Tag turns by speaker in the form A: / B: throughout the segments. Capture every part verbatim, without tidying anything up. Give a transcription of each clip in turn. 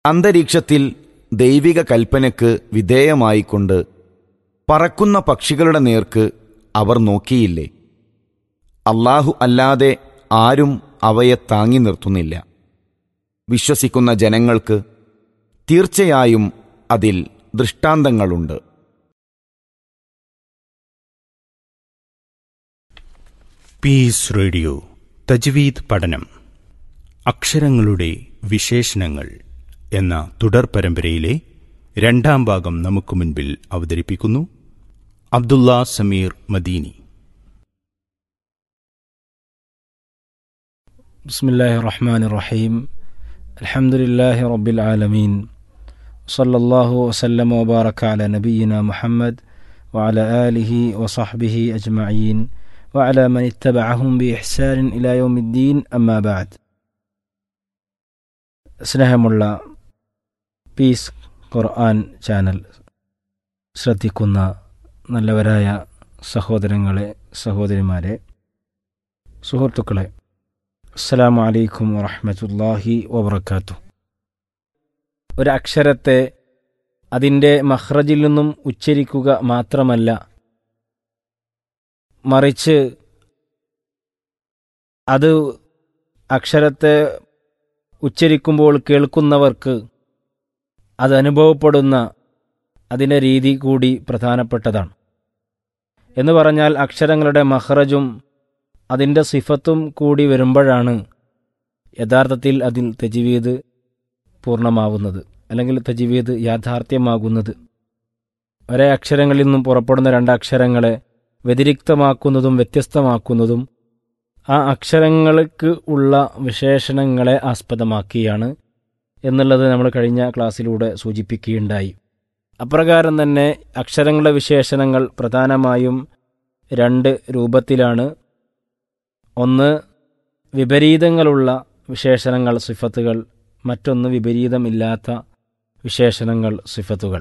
A: അന്തരീക്ഷത്തിൽ ദൈവിക കൽപ്പനയ്ക്ക് വിധേയമായിക്കൊണ്ട് പറക്കുന്ന പക്ഷികളുടെ നേർക്ക് അവർ നോക്കിയില്ലേ? അല്ലാഹു അല്ലാതെ ആരും അവയെ താങ്ങി നിർത്തുന്നില്ല. വിശ്വസിക്കുന്ന ജനങ്ങൾക്ക് തീർച്ചയായും അതിൽ ദൃഷ്ടാന്തങ്ങളുണ്ട്.
B: പീസ് റേഡിയോ തജ്വീദ് പഠനം. അക്ഷരങ്ങളുടെ വിശേഷണങ്ങൾ എന്ന തുടർ പരമ്പരയിലെ രണ്ടാം ഭാഗം നമുക്ക് മുൻപിൽ അവതരിപ്പിക്കുന്നു അബ്ദുള്ള സമീർ മദീനി.
C: ബിസ്മില്ലാഹിർ റഹ്മാനിർ റഹീം. അൽഹംദുലില്ലാഹി റബ്ബിൽ ആലമീൻ. സല്ലല്ലാഹു വസല്ലമ വബാറക അലാ നബിയിനാ മുഹമ്മദ് വഅലാ ആലിഹി വസഹ്ബിഹി അജ്മഈൻ വഅലാ മൻ ഇത്തബഅഹും ബിഇഹ്സാൻ ഇലാ യൗമിദ്ദീൻ. അമ്മാ ബഅദ്. സ്നേഹമുള്ള പീസ് ഖുർആൻ ചാനൽ ശ്രദ്ധിക്കുന്ന നല്ലവരായ സഹോദരങ്ങളെ, സഹോദരിമാരെ, സുഹൃത്തുക്കളെ, അസ്സലാമു അലൈക്കും വറഹ്മത്തുള്ളാഹി വബറകാതുഹു. ഒരു അക്ഷരത്തെ അതിൻ്റെ മഖ്റജിൽ നിന്നും ഉച്ചരിക്കുക മാത്രമല്ല, മറിച്ച് അത് അക്ഷരത്തെ ഉച്ചരിക്കുമ്പോൾ കേൾക്കുന്നവർക്ക് അത് അനുഭവപ്പെടുന്ന അതിൻ്റെ രീതി കൂടി പ്രധാനപ്പെട്ടതാണ്. എന്ന് പറഞ്ഞാൽ അക്ഷരങ്ങളുടെ മഖ്റജും അതിൻ്റെ സിഫത്തും കൂടി വരുമ്പോഴാണ് യഥാർത്ഥത്തിൽ അതിൽ തജ്വീദ് പൂർണ്ണമാവുന്നത്, അല്ലെങ്കിൽ തജ്വീദ് യാഥാർത്ഥ്യമാകുന്നത്. ഒരേ അക്ഷരങ്ങളിൽ നിന്നും പുറപ്പെടുന്ന രണ്ടക്ഷരങ്ങളെ വ്യതിരിക്തമാക്കുന്നതും വ്യത്യസ്തമാക്കുന്നതും ആ അക്ഷരങ്ങൾക്ക് ഉള്ള വിശേഷണങ്ങളെ ആസ്പദമാക്കിയാണ് എന്നുള്ളത് നമ്മൾ കഴിഞ്ഞ ക്ലാസ്സിലൂടെ സൂചിപ്പിക്കുകയുണ്ടായി. അപ്രകാരം തന്നെ അക്ഷരങ്ങളുടെ വിശേഷണങ്ങൾ പ്രധാനമായും രണ്ട് രൂപത്തിലാണ്. ഒന്ന് വിപരീതങ്ങളുള്ള വിശേഷണങ്ങൾ, സിഫത്തുകൾ. മറ്റൊന്ന് വിപരീതമില്ലാത്ത വിശേഷണങ്ങൾ, സിഫത്തുകൾ.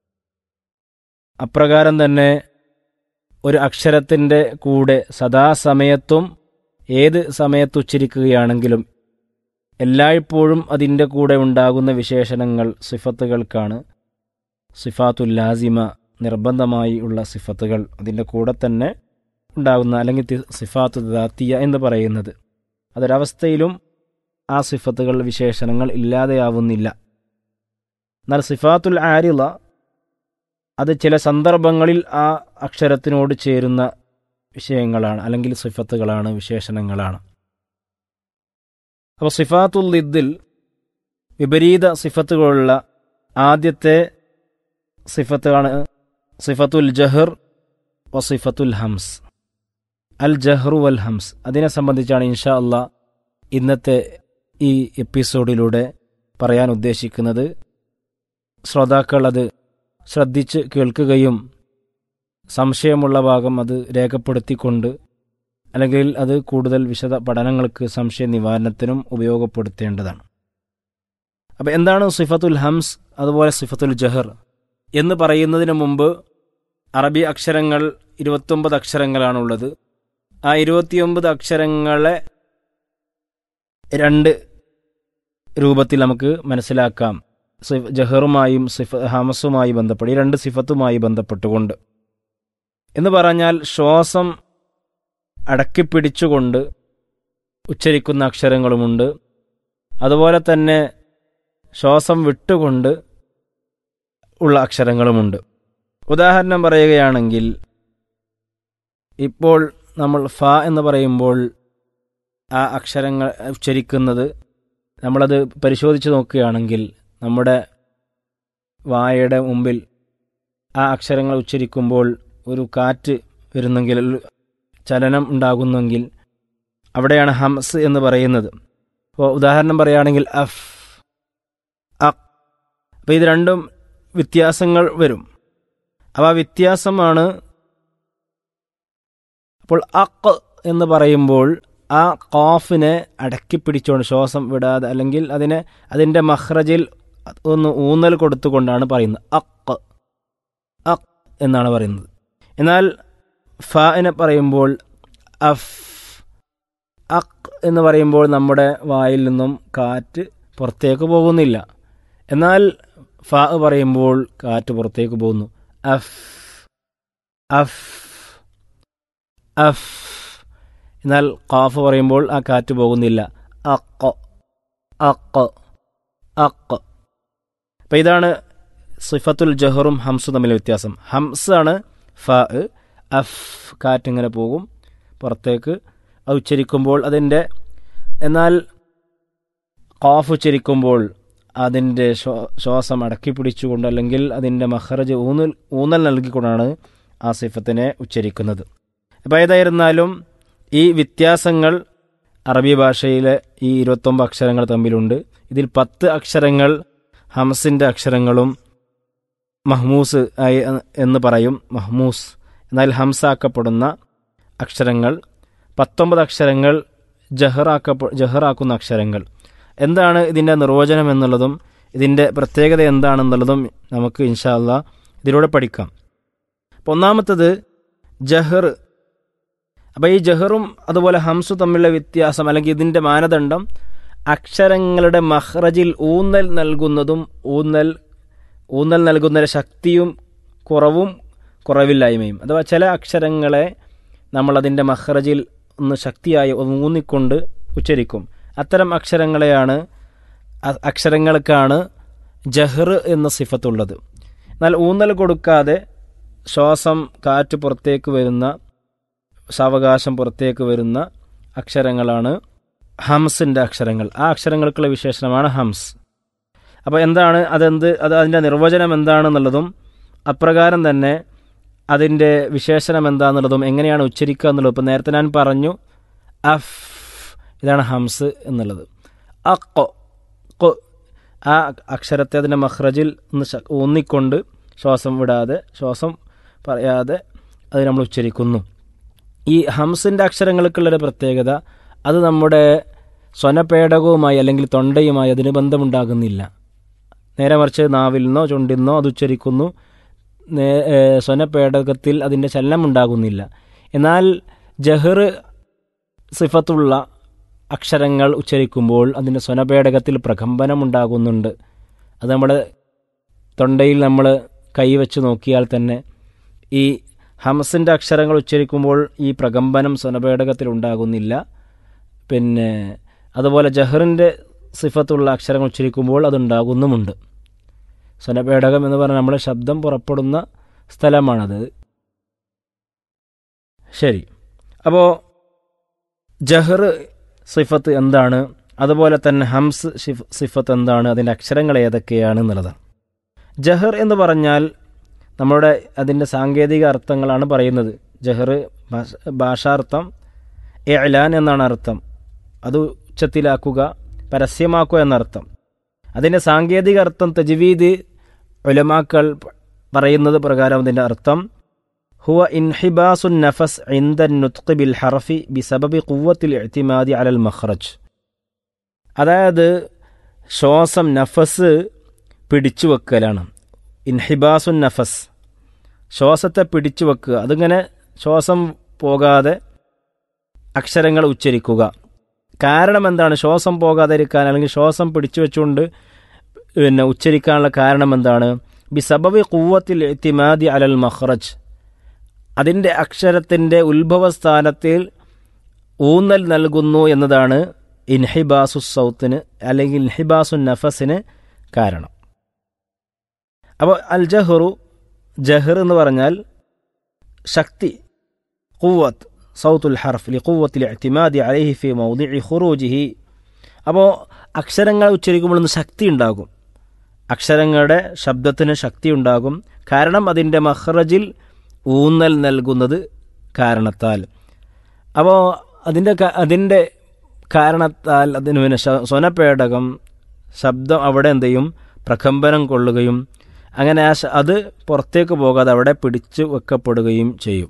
C: അപ്രകാരം തന്നെ ഒരു അക്ഷരത്തിൻ്റെ കൂടെ സദാസമയത്തും ഏത് സമയത്തുച്ചരിക്കുകയാണെങ്കിലും എല്ലായ്പ്പോഴും അതിൻ്റെ കൂടെ ഉണ്ടാകുന്ന വിശേഷണങ്ങൾ സിഫത്തുകൾക്കാണ്. സിഫാത്തുൽ ലാസിമ, നിർബന്ധമായി ഉള്ള സിഫത്തുകൾ അതിൻ്റെ കൂടെ തന്നെ ഉണ്ടാകുന്ന, അല്ലെങ്കിൽ സിഫാത്തു ദാത്തിയ എന്ന് പറയുന്നത്, അതൊരവസ്ഥയിലും ആ സിഫത്തുകൾ, വിശേഷണങ്ങൾ ഇല്ലാതെയാവുന്നില്ല. എന്നാൽ സിഫാത്തുൽ ആരിള അത് ചില സന്ദർഭങ്ങളിൽ ആ അക്ഷരത്തിനോട് ചേരുന്ന വിഷയങ്ങളാണ്, അല്ലെങ്കിൽ സിഫത്തുകളാണ്, വിശേഷണങ്ങളാണ്. അപ്പോൾ സിഫാത്തുൽ ലിദ്ദിൽ വിപരീത സിഫത്തുകളുള്ള ആദ്യത്തെ സിഫത്താണ് സിഫത്തുൽ ജഹർ വ സിഫത്തുൽ ഹംസ്. അൽ ജഹ്റു വൽ ഹംസ്, അതിനെ സംബന്ധിച്ചാണ് ഇൻഷാ അല്ലാ ഇന്നത്തെ ഈ എപ്പിസോഡിലൂടെ പറയാൻ ഉദ്ദേശിക്കുന്നത്. ശ്രോതാക്കൾ അത് ശ്രദ്ധിച്ച് കേൾക്കുകയും സംശയമുള്ള ഭാഗം അത് രേഖപ്പെടുത്തിക്കൊണ്ട്, അല്ലെങ്കിൽ അത് കൂടുതൽ വിശദ പഠനങ്ങൾക്ക്, സംശയ നിവാരണത്തിനും ഉപയോഗപ്പെടുത്തേണ്ടതാണ്. അപ്പോൾ എന്താണ് സിഫത്തുൽ ഹംസ് അതുപോലെ സിഫത്തുൽ ജഹർ എന്ന് പറയുന്നതിന് മുമ്പ് അറബി അക്ഷരങ്ങൾ ഇരുപത്തൊമ്പത് അക്ഷരങ്ങളാണുള്ളത്. ആ ഇരുപത്തിയൊമ്പത് അക്ഷരങ്ങളെ രണ്ട് രൂപത്തിൽ നമുക്ക് മനസ്സിലാക്കാം. ജഹറുമായും സിഫ ഹംസുമായി ബന്ധപ്പെട്ട്, ഈ രണ്ട് സിഫത്തുമായി ബന്ധപ്പെട്ടുകൊണ്ട്. എന്ന് പറഞ്ഞാൽ ശ്വാസം അടക്കിപ്പിടിച്ചുകൊണ്ട് ഉച്ചരിക്കുന്ന അക്ഷരങ്ങളുമുണ്ട്, അതുപോലെ തന്നെ ശ്വാസം വിട്ടുകൊണ്ട് ഉള്ള അക്ഷരങ്ങളുമുണ്ട്. ഉദാഹരണം പറയുകയാണെങ്കിൽ, ഇപ്പോൾ നമ്മൾ ഫ എന്ന് പറയുമ്പോൾ ആ അക്ഷരങ്ങൾ ഉച്ചരിക്കുന്നത് നമ്മളത് പരിശോധിച്ച് നോക്കുകയാണെങ്കിൽ നമ്മുടെ വായയുടെ മുമ്പിൽ ആ അക്ഷരങ്ങൾ ഉച്ചരിക്കുമ്പോൾ ഒരു കാറ്റ് വരുന്നെങ്കിൽ, ചലനം ഉണ്ടാകുന്നെങ്കിൽ അവിടെയാണ് ഹംസ് എന്ന് പറയുന്നത്. അപ്പോൾ ഉദാഹരണം പറയുകയാണെങ്കിൽ അഫ്, അഖ്. അപ്പോൾ ഇത് രണ്ടും വ്യത്യാസങ്ങൾ വരും. അപ്പോൾ ആ വ്യത്യാസമാണ്. അപ്പോൾ അഖ് എന്ന് പറയുമ്പോൾ ആ ഖാഫിനെ അടക്കിപ്പിടിച്ചുകൊണ്ട് ശ്വാസം വിടാതെ, അല്ലെങ്കിൽ അതിനെ അതിൻ്റെ മഖ്റജിൽ ഒന്ന് ഊന്നൽ കൊടുത്തുകൊണ്ടാണ് പറയുന്നത്. അഖ് അഖ് എന്നാണ് പറയുന്നത്. എന്നാൽ ഫാഇനെ പറയുമ്പോൾ അഫ്, അഖ് എന്ന് പറയുമ്പോൾ നമ്മുടെ വായിൽ നിന്നും കാറ്റ് പുറത്തേക്ക് പോകുന്നില്ല. എന്നാൽ ഫ പറയുമ്പോൾ കാറ്റ് പുറത്തേക്ക് പോകുന്നു. അഫ് അഫ് അഫ്. എന്നാൽ ഖാഫ് പറയുമ്പോൾ ആ കാറ്റ് പോകുന്നില്ല. അഖ് അഖ് അഖ്. അപ്പം ഇതാണ് സിഫത്തുൽ ജഹറും ഹംസും തമ്മിലെ വ്യത്യാസം. ഹംസ് ആണ് ഫ, അഫ് കാറ്റിങ്ങനെ പോകും പുറത്തേക്ക്, അത് ഉച്ചരിക്കുമ്പോൾ അതിൻ്റെ. എന്നാൽ ഖാഫ് ഉച്ചരിക്കുമ്പോൾ അതിൻ്റെ ശ്വാസം അടക്കി പിടിച്ചുകൊണ്ട് അല്ലെങ്കിൽ അതിൻ്റെ മഖ്റജ് ഊന്നൽ ഊന്നൽ നൽകിക്കൊണ്ടാണ് ആ സിഫത്തിനെ ഉച്ചരിക്കുന്നത്. അപ്പോൾ ഏതായിരുന്നാലും ഈ വ്യത്യാസങ്ങൾ അറബി ഭാഷയിലെ ഈ ഇരുപത്തൊമ്പത് അക്ഷരങ്ങൾ തമ്മിലുണ്ട്. ഇതിൽ പത്ത് അക്ഷരങ്ങൾ ഹംസിൻ്റെ അക്ഷരങ്ങളും മഹ്മൂസ് ആയി എന്ന് പറയും, മഹ്മൂസ്. എന്നാൽ ഹംസാക്കപ്പെടുന്ന അക്ഷരങ്ങൾ പത്തൊമ്പത് അക്ഷരങ്ങൾ ജഹറാക്കപ്പെ ജഹറാക്കുന്ന അക്ഷരങ്ങൾ. എന്താണ് ഇതിൻ്റെ നിർവചനം എന്നുള്ളതും ഇതിൻ്റെ പ്രത്യേകത എന്താണെന്നുള്ളതും നമുക്ക് ഇൻഷാ അല്ലാഹ് ഇതിലൂടെ പഠിക്കാം. അപ്പോൾ ഒന്നാമത്തത് ജഹർ. അപ്പോൾ ഈ ജഹറും അതുപോലെ ഹംസും തമ്മിലുള്ള വ്യത്യാസം അല്ലെങ്കിൽ ഇതിൻ്റെ മാനദണ്ഡം അക്ഷരങ്ങളുടെ മഖ്റജിൽ ഊന്നൽ നൽകുന്നതും ഊന്നൽ ഊന്നൽ നൽകുന്ന ശക്തിയും കുറവും കുറവില്ലായ്മയും. അഥവാ ചില അക്ഷരങ്ങളെ നമ്മളതിൻ്റെ മഖ്റജിൽ ഒന്ന് ശക്തിയായി ഊന്നിക്കൊണ്ട് ഉച്ചരിക്കും. അത്തരം അക്ഷരങ്ങളെയാണ് അക്ഷരങ്ങൾക്കാണ് ജഹർ എന്ന സിഫത്തുള്ളത്. എന്നാൽ ഊന്നൽ കൊടുക്കാതെ ശ്വാസം കാറ്റ് പുറത്തേക്ക് വരുന്ന സാവകാശം പുറത്തേക്ക് വരുന്ന അക്ഷരങ്ങളാണ് ഹംസിൻ്റെ അക്ഷരങ്ങൾ. ആ അക്ഷരങ്ങൾക്കുള്ള വിശേഷണമാണ് ഹംസ്. അപ്പോൾ എന്താണ് അതെന്ത് അത് അതിൻ്റെ നിർവചനം എന്താണെന്നുള്ളതും അപ്രകാരം തന്നെ അതിൻ്റെ വിശേഷണം എന്താണെന്നുള്ളതും എങ്ങനെയാണ് ഉച്ചരിക്കുക എന്നുള്ളതും ഇപ്പോൾ നേരത്തെ ഞാൻ പറഞ്ഞു. അഫ് ഇതാണ് ഹംസ് എന്നുള്ളത്. അഖ് ഖ് ആ അക്ഷരത്തെ അതിൻ്റെ മഖ്റജിൽ ഒന്ന് ഊന്നിക്കൊണ്ട് ശ്വാസം വിടാതെ ശ്വാസം പറയാതെ അത് നമ്മൾ ഉച്ചരിക്കുന്നു. ഈ ഹംസിൻ്റെ അക്ഷരങ്ങൾക്കുള്ളൊരു പ്രത്യേകത അത് നമ്മുടെ സ്വനപേടകവുമായി അല്ലെങ്കിൽ തൊണ്ടയുമായി അതിന് ബന്ധമുണ്ടാകുന്നില്ല. നേരെ മറിച്ച് നാവിൽ നിന്നോ ചുണ്ടിൽ നിന്നോ അത് ഉച്ചരിക്കുന്നു, സ്വനപേടകത്തിൽ അതിൻ്റെ ചലനമുണ്ടാകുന്നില്ല. എന്നാൽ ജഹർ സിഫത്തുള്ള അക്ഷരങ്ങൾ ഉച്ചരിക്കുമ്പോൾ അതിൻ്റെ സ്വനപേടകത്തിൽ പ്രകമ്പനമുണ്ടാകുന്നുണ്ട്. അത് നമ്മുടെ തൊണ്ടയിൽ നമ്മൾ കൈവച്ച് നോക്കിയാൽ തന്നെ ഈ ഹംസിൻ്റെ അക്ഷരങ്ങൾ ഉച്ചരിക്കുമ്പോൾ ഈ പ്രകമ്പനം സ്വനപേടകത്തിൽ ഉണ്ടാകുന്നില്ല. പിന്നെ അതുപോലെ ജഹറിൻ്റെ സിഫത്തുള്ള അക്ഷരങ്ങൾ ഉച്ചരിക്കുമ്പോൾ അതുണ്ടാകുന്നുമുണ്ട്. സ്വനപേടകം എന്ന് പറഞ്ഞാൽ നമ്മുടെ ശബ്ദം പുറപ്പെടുന്ന സ്ഥലമാണത്. ശരി, അപ്പോൾ ജഹർ സിഫത്ത് എന്താണ്, അതുപോലെ തന്നെ ഹംസ് സിഫത്ത് എന്താണ്, അതിൻ്റെ അക്ഷരങ്ങൾ ഏതൊക്കെയാണ് എന്നുള്ളതാണ്. ജഹർ എന്ന് പറഞ്ഞാൽ നമ്മുടെ അതിൻ്റെ സാങ്കേതിക അർത്ഥങ്ങളാണ് പറയുന്നത്. ജഹർ ഭാഷാർത്ഥം ഇഅ്ലാൻ എന്നാണ് അർത്ഥം. അത് ഉച്ചത്തിലാക്കുക, പരസ്യമാക്കുക എന്നർത്ഥം. അതിൻ്റെ സാങ്കേതിക അർത്ഥം തജ്വീദ് ഉലമാക്കൾ പറയുന്നത് പ്രകാരം അതിൻ്റെ അർത്ഥം ഹുവ ഇൻഹിബാസുൻ നഫസ് ഇൻദ നുത്ഖ് ബിൽ ഹർഫി ബിസബബി ഖുവ്വത്തിൽ ഇഅ്തിമാദി അലൽ മഖ്റജ്. അതായത് ശ്വാസം നഫസ് പിടിച്ചു വെക്കലാണ്. ഇൻഹിബാസുൻ നഫസ്, ശ്വാസത്തെ പിടിച്ചു വെക്കുക. അതിങ്ങനെ ശ്വാസം പോകാതെ അക്ഷരങ്ങൾ ഉച്ചരിക്കുക. കാരണം എന്താണ് ശ്വാസം പോകാതെ ഇരിക്കാൻ അല്ലെങ്കിൽ ശ്വാസം പിടിച്ചു വെച്ചുകൊണ്ട് പിന്നെ ഉച്ചരിക്കാനുള്ള കാരണം എന്താണ്? ബിസബബി ഖുവ്വത്തിൽ ഇഅ്തിമാദി അലൽ മഖ്റജ്, അതിൻ്റെ അക്ഷരത്തിൻ്റെ ഉത്ഭവസ്ഥാനത്തിൽ ഊന്നൽ നൽകുന്നു എന്നതാണ് ഇൻഹിബാസു സൗത്തിന് അല്ലെങ്കിൽ ഇൻഹിബാസു നഫസിന് കാരണം. അപ്പോൾ അൽ ജഹ്റു, ജഹർ എന്ന് പറഞ്ഞാൽ ശക്തി, ഖുവത്ത്, സൗത്തുൽ ഹർഫ് ലി ഖുവത്തിൽ ഇഅ്തിമാദി അലൈഹി ഫി മൗദിഇ ഖുറൂജിഹി. അപ്പോൾ അക്ഷരങ്ങൾ ഉച്ചരിക്കുമ്പോൾ ശക്തി ഉണ്ടാകും, അക്ഷരങ്ങളുടെ ശബ്ദത്തിന് ശക്തി ഉണ്ടാകും. കാരണം അതിൻ്റെ മഖ്റജിൽ ഊന്നൽ നൽകുന്നത് കാരണത്താൽ. അപ്പോൾ അതിൻ്റെ അതിൻ്റെ കാരണത്താൽ അതിന് പിന്നെ സ്വനപേടകം ശബ്ദം അവിടെ എന്ത് ചെയ്യും? പ്രകമ്പനം കൊള്ളുകയും അങ്ങനെ ആ അത് പുറത്തേക്ക് പോകാതെ അവിടെ പിടിച്ചു വെക്കപ്പെടുകയും ചെയ്യും.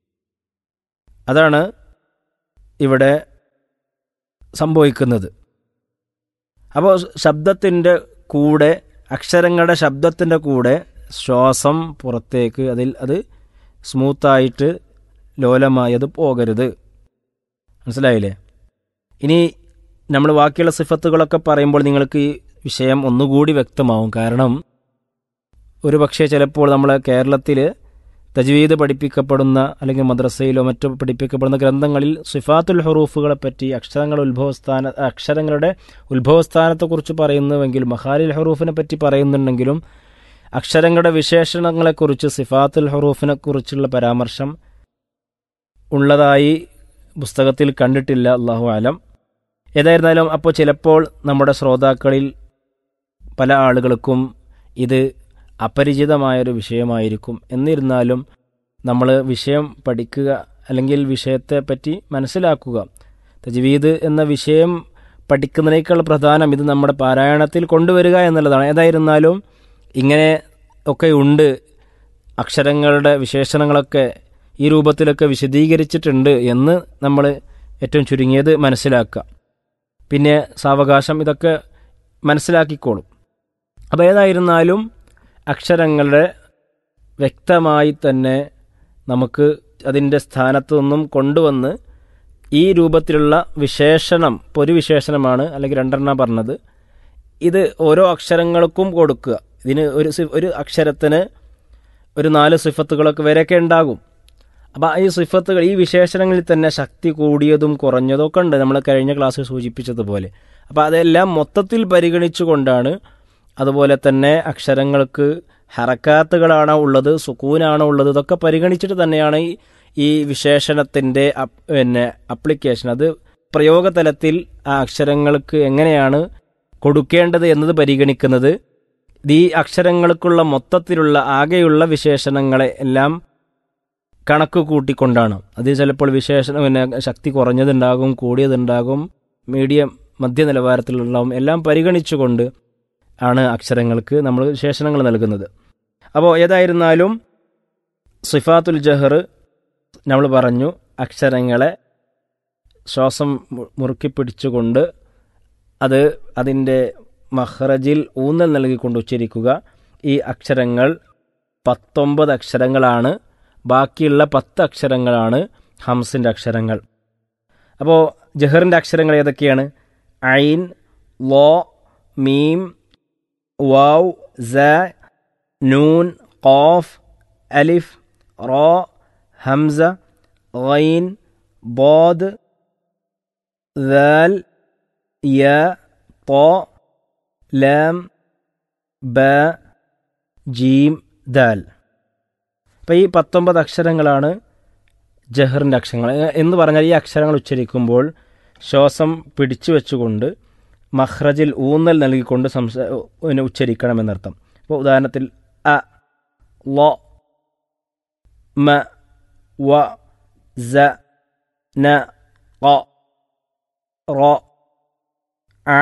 C: അതാണ് ഇവിടെ സംഭവിക്കുന്നത്. അപ്പോൾ ശബ്ദത്തിൻ്റെ കൂടെ, അക്ഷരങ്ങളുടെ ശബ്ദത്തിൻ്റെ കൂടെ ശ്വാസം പുറത്തേക്ക് അതിൽ അത് സ്മൂത്തായിട്ട് ലോലമായി അത് പോകരുത്. മനസ്സിലായില്ലേ? ഇനി നമ്മൾ ബാക്കിയുള്ള സിഫത്തുകളൊക്കെ പറയുമ്പോൾ നിങ്ങൾക്ക് വിഷയം ഒന്നുകൂടി വ്യക്തമാവും. കാരണം ഒരു പക്ഷേ ചിലപ്പോൾ നമ്മൾ കേരളത്തിൽ തജ്വീദ് പഠിപ്പിക്കപ്പെടുന്ന അല്ലെങ്കിൽ മദ്രസയിലോ മറ്റോ പഠിപ്പിക്കപ്പെടുന്ന ഗ്രന്ഥങ്ങളിൽ സിഫാത്തുൽ ഹുറൂഫുകളെ പറ്റി അക്ഷരങ്ങളുടെ ഉത്ഭവസ്ഥാന അക്ഷരങ്ങളുടെ ഉത്ഭവസ്ഥാനത്തെക്കുറിച്ച് പറയുന്നുവെങ്കിലും മഖാരിൽ ഹുറൂഫിനെ പറ്റി പറയുന്നുണ്ടെങ്കിലും അക്ഷരങ്ങളുടെ വിശേഷണങ്ങളെക്കുറിച്ച് സിഫാത്തുൽ ഹുറൂഫിനെ കുറിച്ചുള്ള പരാമർശം ഉള്ളതായി പുസ്തകത്തിൽ കണ്ടിട്ടില്ല. അല്ലാഹു അലം. ഏതായിരുന്നാലും അപ്പോൾ ചിലപ്പോൾ നമ്മുടെ ശ്രോതാക്കളിൽ പല ആളുകൾക്കും ഇത് അപരിചിതമായൊരു വിഷയമായിരിക്കും. എന്നിരുന്നാലും നമ്മൾ വിഷയം പഠിക്കുക അല്ലെങ്കിൽ വിഷയത്തെ പറ്റി മനസ്സിലാക്കുക. തജ്വീദ് എന്ന വിഷയം പഠിക്കുന്നതിനേക്കാൾ പ്രധാനം ഇത് നമ്മുടെ പാരായണത്തിൽ കൊണ്ടുവരിക എന്നുള്ളതാണ്. ഏതായിരുന്നാലും ഇങ്ങനെ ഒക്കെ ഉണ്ട്, അക്ഷരങ്ങളുടെ വിശേഷണങ്ങളൊക്കെ ഈ രൂപത്തിലൊക്കെ വിശദീകരിച്ചിട്ടുണ്ട് എന്ന് നമ്മൾ ഏറ്റവും ചുരുങ്ങിയത് മനസ്സിലാക്കുക. പിന്നെ സാവകാശം ഇതൊക്കെ മനസ്സിലാക്കിക്കോളും. അപ്പോൾ ഏതായിരുന്നാലും അക്ഷരങ്ങളുടെ വ്യക്തമായി തന്നെ നമുക്ക് അതിൻ്റെ സ്ഥാനത്തു നിന്നും കൊണ്ടുവന്ന് ഈ രൂപത്തിലുള്ള വിശേഷണം, ഇപ്പോൾ ഒരു വിശേഷണമാണ് അല്ലെങ്കിൽ രണ്ടെണ്ണം പറഞ്ഞത്, ഇത് ഓരോ അക്ഷരങ്ങൾക്കും കൊടുക്കുക. ഇതിന് ഒരു ഒരു അക്ഷരത്തിന് ഒരു നാല് സിഫത്തുകളൊക്കെ വരെയൊക്കെ ഉണ്ടാകും. അപ്പോൾ ഈ സിഫത്തുകൾ ഈ വിശേഷണങ്ങളിൽ തന്നെ ശക്തി കൂടിയതും കുറഞ്ഞതും ഒക്കെ ഉണ്ട്, നമ്മൾ കഴിഞ്ഞ ക്ലാസ്സിൽ സൂചിപ്പിച്ചതുപോലെ. അപ്പോൾ അതെല്ലാം മൊത്തത്തിൽ പരിഗണിച്ചു കൊണ്ടാണ്, അതുപോലെ തന്നെ അക്ഷരങ്ങൾക്ക് ഹറക്കാത്തുകളാണോ ഉള്ളത്, സുക്കൂനാണോ ഉള്ളത്, ഇതൊക്കെ പരിഗണിച്ചിട്ട് തന്നെയാണ് ഈ ഈ വിശേഷണത്തിൻ്റെ പിന്നെ അപ്ലിക്കേഷൻ, അത് പ്രയോഗതലത്തിൽ ആ അക്ഷരങ്ങൾക്ക് എങ്ങനെയാണ് കൊടുക്കേണ്ടത് എന്നത് പരിഗണിക്കുന്നത്. ഈ അക്ഷരങ്ങൾക്കുള്ള മൊത്തത്തിലുള്ള ആകെയുള്ള വിശേഷണങ്ങളെ എല്ലാം കണക്ക് കൂട്ടിക്കൊണ്ടാണ്. അത് ചിലപ്പോൾ വിശേഷണം പിന്നെ ശക്തി കുറഞ്ഞതുണ്ടാകും, കൂടിയതുണ്ടാകും, മീഡിയം മധ്യ നിലവാരത്തിലുള്ളതും എല്ലാം പരിഗണിച്ചുകൊണ്ട് ആണ് അക്ഷരങ്ങൾക്ക് നമ്മൾ വിശേഷണങ്ങൾ നൽകുന്നത്. അപ്പോൾ ഏതായിരുന്നാലും സിഫാത്തുൽ ജഹർ നമ്മൾ പറഞ്ഞു, അക്ഷരങ്ങളെ ശ്വാസം മുറുക്കി പിടിച്ചുകൊണ്ട് അത് അതിൻ്റെ മഖ്റജിൽ ഊന്നൽ നൽകിക്കൊണ്ട് ഉച്ചരിക്കുക. ഈ അക്ഷരങ്ങൾ പത്തൊമ്പത് അക്ഷരങ്ങളാണ്. ബാക്കിയുള്ള പത്ത് അക്ഷരങ്ങളാണ് ഹംസിൻ്റെ അക്ഷരങ്ങൾ. അപ്പോൾ ജഹറിൻ്റെ അക്ഷരങ്ങൾ ഏതൊക്കെയാണ്? ഐൻ, ലോ, മീം, വാവ്, സ, നൂൻ, ഖാഫ്, അലിഫ്, raw, Hamza, gain, bother, dal, യ, ത, ലാം, ബ, ജീം, ദാൽ. അപ്പോൾ ഈ പത്തൊമ്പത് അക്ഷരങ്ങളാണ് ജഹറിൻ്റെ അക്ഷരങ്ങൾ എന്ന് പറഞ്ഞാൽ ഈ അക്ഷരങ്ങൾ ഉച്ചരിക്കുമ്പോൾ ശ്വാസം പിടിച്ചു വെച്ചുകൊണ്ട് മഖ്റജിൽ ഊന്നൽ നൽകിക്കൊണ്ട് സംസ ഉച്ചരിക്കണമെന്നർത്ഥം. അപ്പോൾ ഉദാഹരണത്തിൽ അ, ലോ, മ, വ, സ, ന, ഖ, റോ, അ,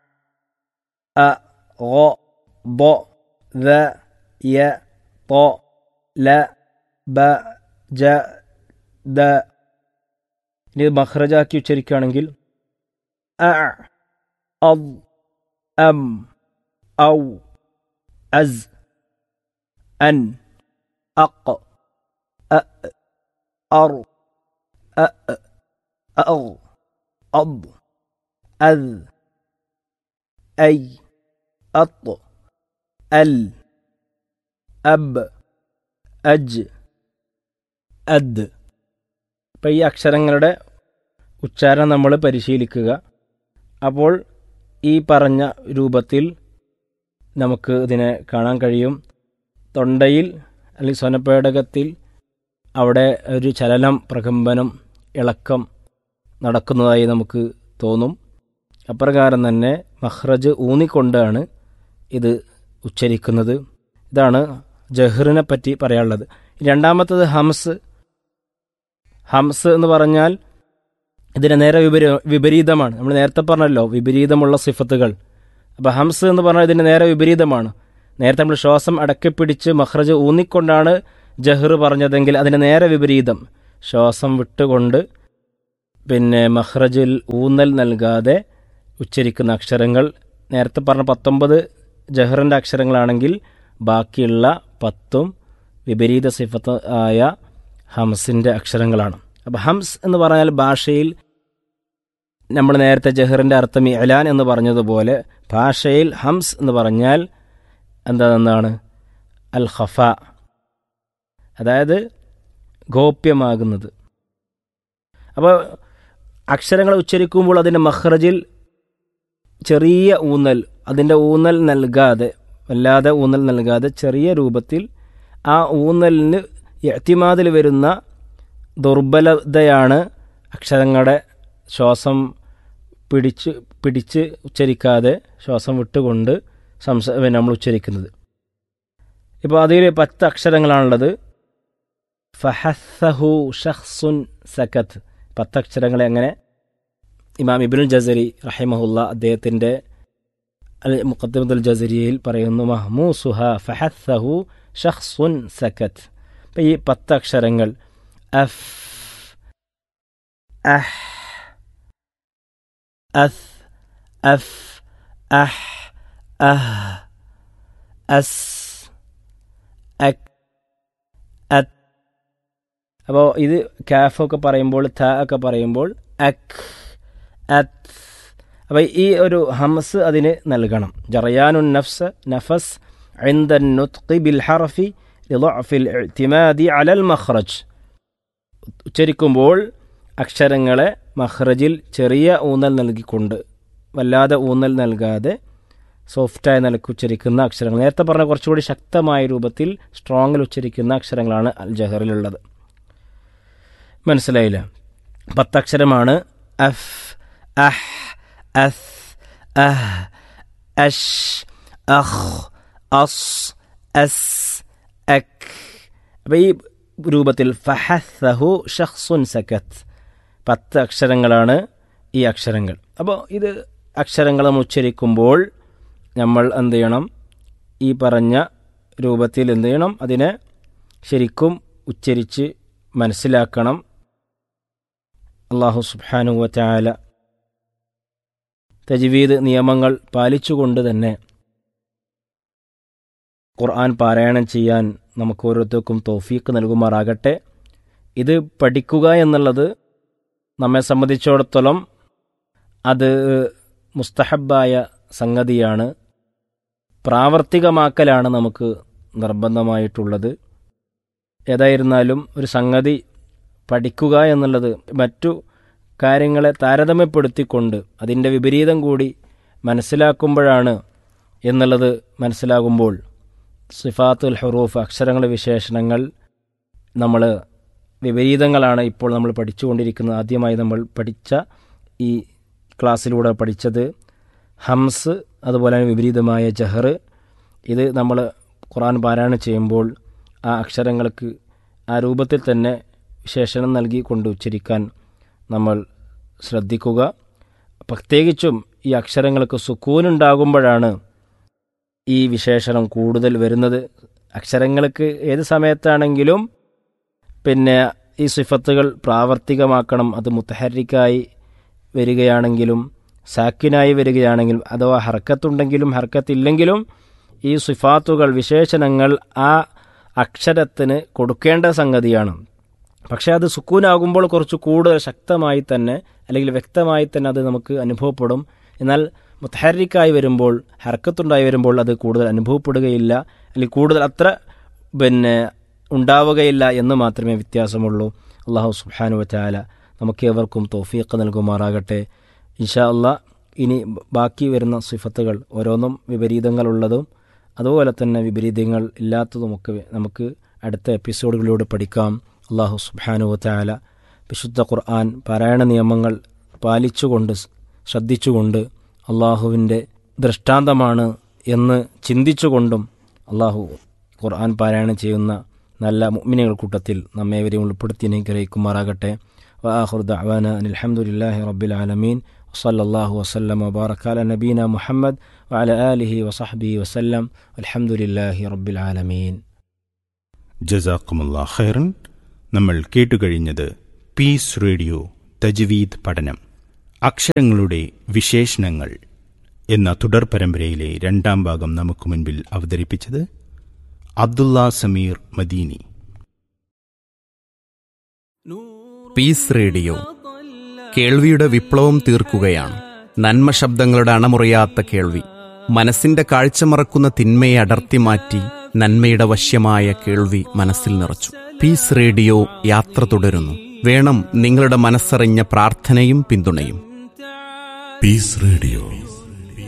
C: അ, ഗ, ബ, ദ, യ, ത, ല, ബ, ജ, ദ. ഇനി മഖ്റജാക്കി ഉച്ചരിക്കുകയാണെങ്കിൽ അ, അദ്, അം, ഔ, അസ്, അൻ, അഖ്, അ, അർ, അ, അ, അദ്, അദ്, ഐ, അത്ത്, അൽ, അബ്, അജ്, അദ്. അപ്പം ഈ അക്ഷരങ്ങളുടെ ഉച്ചാരണം നമ്മൾ പരിശീലിക്കുക. അപ്പോൾ ഈ പറഞ്ഞ രൂപത്തിൽ നമുക്ക് ഇതിനെ കാണാൻ കഴിയും. തൊണ്ടയിൽ അല്ലെങ്കിൽ സ്വനപേടകത്തിൽ അവിടെ ഒരു ചലനം, പ്രകമ്പനം, ഇളക്കം നടക്കുന്നതായി നമുക്ക് തോന്നും. അപ്രകാരം തന്നെ മഖ്റജ് ഊന്നിക്കൊണ്ടാണ് ഇത് ഉച്ചരിക്കുന്നത്. ഇതാണ് ജഹറിനെ പറ്റി പറയാനുള്ളത്. രണ്ടാമത്തത് ഹംസ്. ഹംസ് എന്ന് പറഞ്ഞാൽ ഇതിന് നേരെ വിപരീ വിപരീതമാണ്. നമ്മൾ നേരത്തെ പറഞ്ഞല്ലോ വിപരീതമുള്ള സിഫത്തുകൾ. അപ്പോൾ ഹംസ് എന്ന് പറഞ്ഞാൽ ഇതിന് നേരെ വിപരീതമാണ്. നേരത്തെ നമ്മൾ ശ്വാസം അടക്കിപ്പിടിച്ച് മഖ്റജ് ഊന്നിക്കൊണ്ടാണ് ജഹർ പറഞ്ഞതെങ്കിൽ അതിന് നേരെ വിപരീതം ശ്വാസം വിട്ടുകൊണ്ട് പിന്നെ മഖ്റജിൽ ഊന്നൽ നൽകാതെ ഉച്ചരിക്കുന്ന അക്ഷരങ്ങൾ. നേരത്തെ പറഞ്ഞ പത്തൊമ്പത് ജഹറിൻ്റെ അക്ഷരങ്ങളാണെങ്കിൽ ബാക്കിയുള്ള പത്തും വിപരീത സിഫത്ത് ആയ ഹംസിൻ്റെ അക്ഷരങ്ങളാണ്. അപ്പോൾ ഹംസ് എന്ന് പറഞ്ഞാൽ ഭാഷയിൽ നമ്മൾ നേരത്തെ ജഹറിൻ്റെ അർത്ഥം ഇഅ്ലാൻ എന്ന് പറഞ്ഞതുപോലെ ഭാഷയിൽ ഹംസ് എന്ന് പറഞ്ഞാൽ എന്താണെന്നാണ് അൽ ഖഫ, അതായത് ഗോപ്യമാകുന്നത്. അപ്പോൾ അക്ഷരങ്ങൾ ഉച്ചരിക്കുമ്പോൾ അതിൻ്റെ മഖ്റജിൽ ചെറിയ ഊന്നൽ, അതിൻ്റെ ഊന്നൽ നൽകാതെ, വല്ലാതെ ഊന്നൽ നൽകാതെ ചെറിയ രൂപത്തിൽ ആ ഊന്നലിന് ഇഅ്തിമാദിൽ വരുന്ന ദുർബലതയാണ് അക്ഷരങ്ങളുടെ ശ്വാസം പിടിച്ച് പിടിച്ച് ഉച്ചരിക്കാതെ ശ്വാസം വിട്ടുകൊണ്ട് സംസ നമ്മൾ ഉച്ചരിക്കുന്നത്. ഇപ്പോൾ അതിൽ പത്ത് അക്ഷരങ്ങളാണുള്ളത്. ഫഹസ്സഹു ഷഖ്സുൻ സകത്ത്, പത്തക്ഷരങ്ങളെ അങ്ങനെ ഇമാം ഇബ്നുൽ ജസരി റഹിമഹുല്ല അദ്ദേഹത്തിൻ്റെ അൽ മുഖദ്ദിമത്തുൽ ജസരിയയിൽ പറയുന്നു, മഹ്മൂസുഹ ഫഹസ്സഹു ഷഖ്സുൻ സകത്ത്. അപ്പം ഈ പത്തക്ഷരങ്ങൾ അഫ്, അഹ്, അസ്, അഫ്, അഹ്, അഹ്, അസ്, അക്, അത്. അപ്പോൾ ഇത് കാഫൊക്കെ പറയുമ്പോൾ, ത ഒക്കെ പറയുമ്പോൾ അക്, അത്. അപ്പോൾ ഈ ഒരു ഹംസ് അതിന് നൽകണം. ജറയാനുൻ നഫ്സ് നഫസ് عند النطق بالحرف لضعف الاعتماد على المخرج. ഉച്ചരിക്കുമ്പോൾ അക്ഷരങ്ങളെ മഖ്റജിൽ ചെറിയ ഊന്നൽ നൽകിക്കൊണ്ട്, വല്ലാതെ ഊന്നൽ നൽകാതെ സോഫ്റ്റായ നിലക്ക് ഉച്ചരിക്കുന്ന അക്ഷരങ്ങൾ. നേരത്തെ പറഞ്ഞ കുറച്ചുകൂടി ശക്തമായ രൂപത്തിൽ സ്ട്രോങ്ങിൽ ഉച്ചരിക്കുന്ന അക്ഷരങ്ങളാണ് അൽ ജഹറിലുള്ളത്. മനസ്സിലായില്ല? പത്തക്ഷരമാണ്. അഫ്, അഹ്, അസ്, അഹ്, അഷ്, അഖ്, അസ്, അസ്, അക്. അപ്പോൾ ഈ രൂപത്തിൽ ഫഹസ്സഹു ഷഖ്സുൻ സകത്ത്, പത്ത് അക്ഷരങ്ങളാണ് ഈ അക്ഷരങ്ങൾ. അപ്പോൾ ഇത് അക്ഷരങ്ങൾ നമ്മൾ ഉച്ചരിക്കുമ്പോൾ നമ്മൾ എന്ത് ചെയ്യണം? ഈ പറഞ്ഞ രൂപത്തിൽ എന്ത് ചെയ്യണം? അതിനെ ശരിക്കും ഉച്ചരിച്ച് മനസ്സിലാക്കണം. അല്ലാഹു സുബ്ഹാനഹു വ തആല തജ്വീദ് നിയമങ്ങൾ പാലിച്ചുകൊണ്ട് തന്നെ ഖുർആൻ പാരായണം ചെയ്യാൻ നമുക്ക് ഓരോരുത്തർക്കും തൗഫീഖ് നൽകുമാറാകട്ടെ. ഇത് പഠിക്കുക എന്നുള്ളത് നമ്മെ സംബന്ധിച്ചിടത്തോളം അത് മുസ്തഹബായ സംഗതിയാണ്. പ്രാവർത്തികമാക്കലാണ് നമുക്ക് നിർബന്ധമായിട്ടുള്ളത്. ഏതായിരുന്നാലും ഒരു സംഗതി പഠിക്കുക എന്നുള്ളത് മറ്റു കാര്യങ്ങളെ താരതമ്യപ്പെടുത്തിക്കൊണ്ട് അതിൻ്റെ വിപരീതം കൂടി മനസ്സിലാക്കുമ്പോഴാണ് എന്നുള്ളത് മനസ്സിലാകുമ്പോൾ സിഫാത്തുൽ ഹുറൂഫ്, അക്ഷരങ്ങളുടെ വിശേഷണങ്ങൾ, നമ്മൾ വിപരീതങ്ങളാണ് ഇപ്പോൾ നമ്മൾ പഠിച്ചുകൊണ്ടിരിക്കുന്നത്. ആദ്യമായി നമ്മൾ പഠിച്ച ഈ ക്ലാസ്സിലൂടെ പഠിച്ചത് ഹംസ്, അതുപോലെ വിപരീതമായ ജഹർ. ഇത് നമ്മൾ ഖുർആൻ പാരായണം ചെയ്യുമ്പോൾ ആ അക്ഷരങ്ങൾക്ക് ആ രൂപത്തിൽ തന്നെ വിശേഷണം നൽകി കൊണ്ട് ഉച്ചരിക്കാൻ നമ്മൾ ശ്രദ്ധിക്കുക. പ്രത്യേകിച്ചും ഈ അക്ഷരങ്ങൾക്ക് സുക്കൂനുണ്ടാകുമ്പോഴാണ് ഈ വിശേഷണം കൂടുതൽ വരുന്നത്. അക്ഷരങ്ങൾക്ക് ഏത് സമയത്താണെങ്കിലും പിന്നെ ഈ സിഫത്തുകൾ പ്രാവർത്തികമാക്കണം. അത് മുത്തഹരിക്കായി വരികയാണെങ്കിലും സാക്കിനായി വരികയാണെങ്കിലും അഥവാ ഹർക്കത്തുണ്ടെങ്കിലും ഹർക്കത്തില്ലെങ്കിലും ഈ സിഫാത്തുകൾ, വിശേഷണങ്ങൾ ആ അക്ഷരത്തിന് കൊടുക്കേണ്ട സംഗതിയാണ്. പക്ഷേ അത് സുക്കൂനാകുമ്പോൾ കുറച്ച് കൂടുതൽ ശക്തമായി തന്നെ അല്ലെങ്കിൽ വ്യക്തമായി തന്നെ അത് നമുക്ക് അനുഭവപ്പെടും. എന്നാൽ മുത്തഹരിക്കായി വരുമ്പോൾ, ഹർക്കത്തുണ്ടായി വരുമ്പോൾ അത് കൂടുതൽ അനുഭവപ്പെടുകയില്ല, അല്ലെങ്കിൽ കൂടുതൽ അത്ര പിന്നെ ഉണ്ടാവുകയില്ല എന്ന് മാത്രമേ വ്യത്യാസമുള്ളൂ. അല്ലാഹു സുബ്ഹാനഹു വ തആല നമുക്കേവർക്കും തൗഫീഖ് നൽകുമാറാകട്ടെ. ഇൻഷാ അല്ലാഹ് ഇനി ബാക്കി വരുന്ന സിഫത്തുകൾ ഓരോന്നും വിപരീതങ്ങളുള്ളതും അതുപോലെ തന്നെ വിപരീതങ്ങൾ ഇല്ലാത്തതുമൊക്കെ നമുക്ക് അടുത്ത എപ്പിസോഡുകളിലൂടെ പഠിക്കാം. അല്ലാഹു സുബ്ഹാനഹു വ തആല വിശുദ്ധ ഖുർആൻ പാരായണ നിയമങ്ങൾ പാലിച്ചുകൊണ്ട് ശ്രദ്ധിച്ചുകൊണ്ട് അള്ളാഹുവിൻ്റെ ദൃഷ്ടാന്തമാണ് എന്ന് ചിന്തിച്ചുകൊണ്ടും അള്ളാഹു ഖുർആൻ പാരായണം ചെയ്യുന്ന നല്ല മുഅ്മിനീങ്ങൾ കൂട്ടത്തിൽ നമ്മേവരെയും ഉൾപ്പെടുത്തി അനുഗ്രഹിക്കുമാറാകട്ടെ. വആഖിറു ദഅ്വാനാ അനിൽ ഹംദുലില്ലാഹി റബ്ബിൽ ആലമീൻ വസല്ലല്ലാഹു വസല്ലമ വബാറക അലാ നബീനാ മുഹമ്മദ് വഅലാ ആലിഹി വസഹ്ബിഹി വസല്ലം വൽഹംദുലില്ലാഹി റബ്ബിൽ ആലമീൻ.
B: ജസാക്കുമുല്ലാഹ് ഖൈറൻ. നമ്മൾ കേട്ടുകഴിഞ്ഞത് പീസ് റേഡിയോ തജ്വീദ് പഠനം, അക്ഷരങ്ങളുടെ വിശേഷണങ്ങൾ എന്ന തുടർ പരമ്പരയിലെ രണ്ടാം ഭാഗം നമുക്ക് മുൻപിൽ അവതരിപ്പിച്ചത് അബ്ദുള്ള സമീർ മദീനി.
D: പീസ് റേഡിയോ കേൾവിയുടെ വിപ്ലവം തീർക്കുകയാണ്. നന്മ ശബ്ദങ്ങളുടെ അണമുറിയാത്ത കേൾവി മനസ്സിന്റെ കാഴ്ച മറക്കുന്ന തിന്മയെ അടർത്തി മാറ്റി നന്മയുടെ വശ്യമായ കേൾവി മനസ്സിൽ നിറച്ചു. പീസ് റേഡിയോ യാത്ര തുടരുന്നു. വേണം നിങ്ങളുടെ മനസ്സറിഞ്ഞ പ്രാർത്ഥനയും പിന്തുണയും.
E: Piece radio